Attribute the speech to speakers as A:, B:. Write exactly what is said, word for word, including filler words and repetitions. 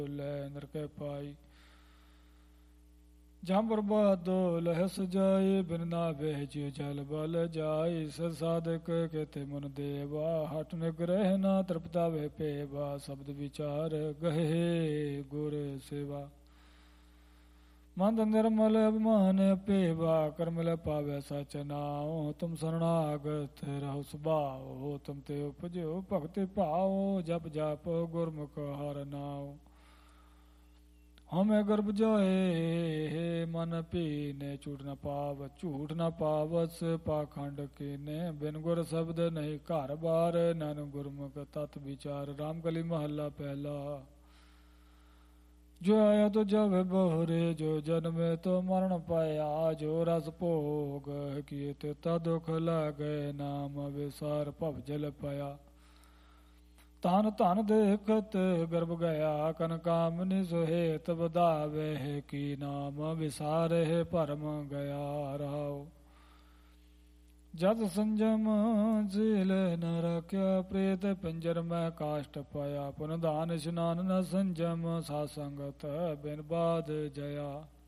A: ਲੈ ਨਰਕੈ ਪਾਈ। ਜਾਂ ਬਰਬਾਦੋ ਲਹਿ ਸਜਾਏ ਬਿਨ ਨਾ ਬਹਿਜਿ ਜਲ ਬਲ ਜਾਏ। ਸਦ ਸਾਧਕ ਕੇਤੇ ਮਨ ਦੇਵਾ ਹਟ ਨਿਗ੍ਰਹਿ ਨਾ ਤ੍ਰਿਪਤਾਵੇ ਪੇਵਾ। ਸ਼ਬਦ ਵਿਚਾਰ ਗਹੇ ਗੁਰ ਸੇਵਾ ਮਨ ਨਿਰਮਲ ਅਭਿਮਾਨ ਪੇਵਾ। ਕਰਮ ਲੈ ਪਾਵੈ ਸਚ ਨਾਉ ਤੁਮ ਸਰਣਾਗਤ ਰਹੋ ਸੁਭਾਉ। ਤੁਮ ਤੇ ਉਪਜਿਓ ਭਗਤਿ ਭਾਉ ਜਪ ਜਪ ਗੁਰਮੁਖ ਹਰਿ ਨਾਉ। ਹਉਮੈ ਗਰਭ ਜਾਏ ਮਨ ਭੀਨੇ ਝੂਠ ਨ ਪਾਵ ਝੂਠ ਨ ਪਾਵਸ ਪਾਖੰਡ ਕੀਨੇ। ਬਿਨ ਗੁਰ ਸ਼ਬਦ ਨਹੀਂ ਘਰ ਬਾਰ ਨਾਨਕ ਗੁਰਮੁਖ ਤਤ ਵਿਚਾਰ। ਰਾਮ ਕਲੀ ਮਹੱਲਾ ਪਹਿਲਾ। ਜੋ ਆਇਆ ਤੋ ਜਾਵੇ ਬਹੁਰੇ ਜੋ ਜਨਮੇ ਤੋ ਮਰਨ ਪਾਇਆ। ਜੋ ਰਸ ਭੋਗ ਕੀਏ ਤੇ ਤਾ ਦੁਖ ਲਾਗੇ ਨਾਮ ਵਿਸਾਰ ਭਵ ਜਲ ਪਾਇਆ। ਤਨ ਧਨ ਦੇਖਤ ਗਰਭ ਗਿਆ ਕਨ ਕਾਮਨੀ ਸੁਹੇਤ ਵਧਾਵੇ। ਕੀ ਨਾਮ ਵਿਸਾਰੇ ਭਰਮ ਗਿਆ ਰਹਾਉ। ਜਦ ਸੰਜਮ ਸੀਲ ਨ ਰਖਿਆ ਪ੍ਰੇਤ ਪਿੰਜਰ ਮੈਂ ਕਾਸ਼ਟ ਪਾਇਆ। ਪੁਨ ਦਾਨ ਇਸ਼ਨਾਨ ਨ ਸੰਜਮ ਸਾਧ ਸੰਗਤ ਬਿਨ ਬਾਧ ਜਇਆ।